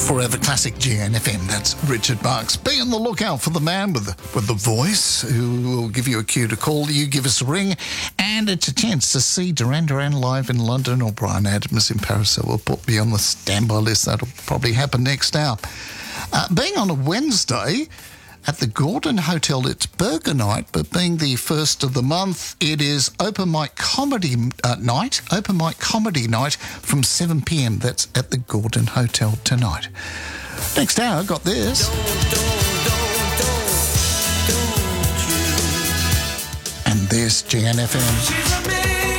Forever Classic GNFM. That's Richard Marks. Be on the lookout for the man with the voice who will give you a cue to call you, give us a ring, and it's a chance to see Duran Duran live in London or Bryan Adams in Paris. So we'll put me on the standby list. That'll probably happen next hour. Being on a Wednesday at the Gordon Hotel, it's Burger Night, but being the first of the month, it is Open Mic Comedy Night. Open Mic Comedy Night from 7 p.m. That's at the Gordon Hotel tonight. Next hour, got this. And this, GNFM.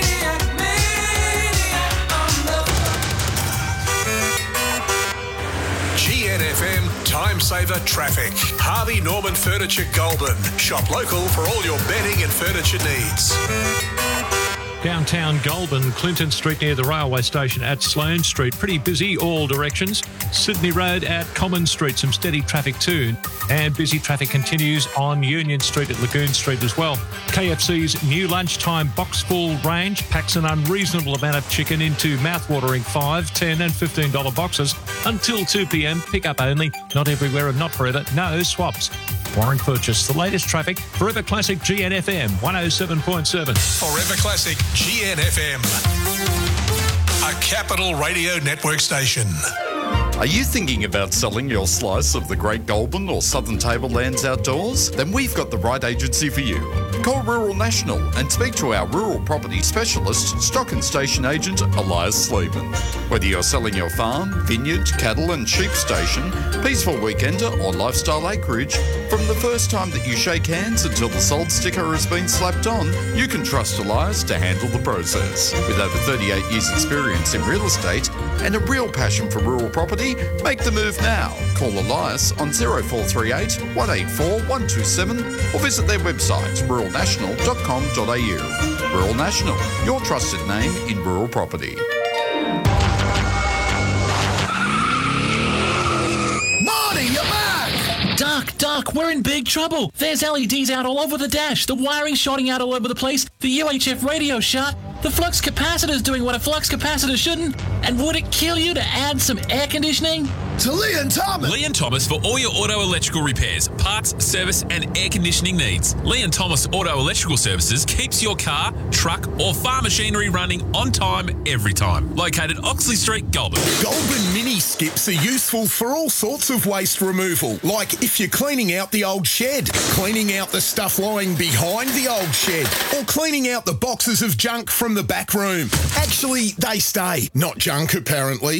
GNFM Time Saver Traffic. Harvey Norman Furniture Goulburn. Shop local for all your bedding and furniture needs. Downtown Goulburn, Clinton Street near the railway station at Sloane Street. Pretty busy all directions. Sydney Road at Common Street, some steady traffic too. And busy traffic continues on Union Street at Lagoon Street as well. KFC's new lunchtime box full range packs an unreasonable amount of chicken into mouthwatering $5, $10 and $15 boxes until 2 p.m. Pick-up only. Not everywhere and not forever. No swaps. Warren Purchase. The latest traffic. Forever Classic GNFM 107.7. Forever Classic GNFM. A Capital Radio Network station. Are you thinking about selling your slice of the Great Goulburn or Southern Tablelands outdoors? Then we've got the right agency for you. Call Rural National and speak to our rural property specialist, stock and station agent Elias Sleeman. Whether you're selling your farm, vineyard, cattle and sheep station, peaceful weekender or lifestyle acreage, from the first time that you shake hands until the sold sticker has been slapped on, you can trust Elias to handle the process. With over 38 years experience in real estate and a real passion for rural property, make the move now. Call Elias on 0438 184 127 or visit their website ruralnational.com.au. Rural National, your trusted name in rural property. Marty, you're back! Duck, we're in big trouble. There's LEDs out all over the dash, the wiring shorting out all over the place, the UHF radio shut, the flux capacitor's doing what a flux capacitor shouldn't, and would it kill you to add some air conditioning? To Lee and Thomas. Lee and Thomas for all your auto electrical repairs, parts, service and air conditioning needs. Lee and Thomas Auto Electrical Services keeps your car, truck or farm machinery running on time every time. Located Oxley Street, Goulburn. Goulburn mini skips are useful for all sorts of waste removal, like if you're cleaning out the old shed, cleaning out the stuff lying behind the old shed, or cleaning out the boxes of junk from the back room. Actually, they stay, not junk apparently.